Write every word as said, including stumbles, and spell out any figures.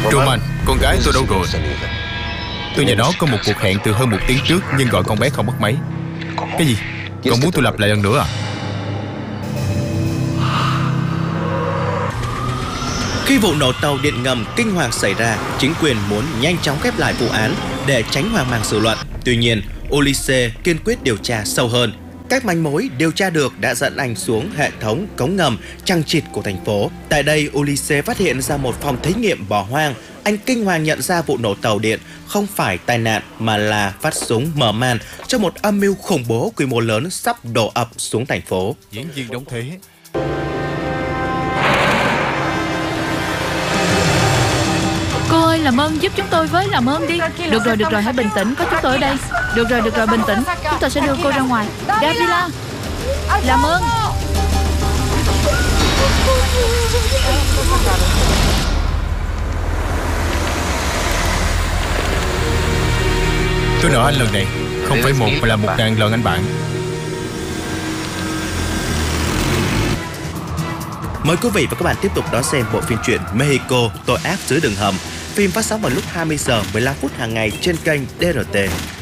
Truman, con gái tôi đâu rồi? Tôi và nó có một cuộc hẹn từ hơn một tiếng trước, nhưng gọi con bé không bắt máy. Cái gì? Con muốn tôi lặp lại lần nữa à? Khi vụ nổ tàu điện ngầm kinh hoàng xảy ra, chính quyền muốn nhanh chóng khép lại vụ án để tránh hoang mang dư luận. Tuy nhiên, Ulysses kiên quyết điều tra sâu hơn. Các manh mối điều tra được đã dẫn anh xuống hệ thống cống ngầm chằng chịt của thành phố. Tại đây, Ulysses phát hiện ra một phòng thí nghiệm bỏ hoang. Anh kinh hoàng nhận ra vụ nổ tàu điện không phải tai nạn mà là phát súng mở màn cho một âm mưu khủng bố quy mô lớn sắp đổ ập xuống thành phố. Diễn viên đóng thế. Cô ơi, làm ơn giúp chúng tôi với, làm ơn đi. Được rồi, được rồi, hãy bình tĩnh, có chúng tôi ở đây. Được rồi, được rồi, bình tĩnh, chúng tôi sẽ đưa cô ra ngoài. Davila, làm ơn. Tôi nợ anh lần này không phải một mà là một ngàn lần anh bạn. Mời quý vị và các bạn tiếp tục đón xem bộ phim truyện Mexico tội ác dưới đường hầm. Phim phát sóng vào lúc hai mươi giờ mười lăm phút hàng ngày trên kênh đê rờ tê.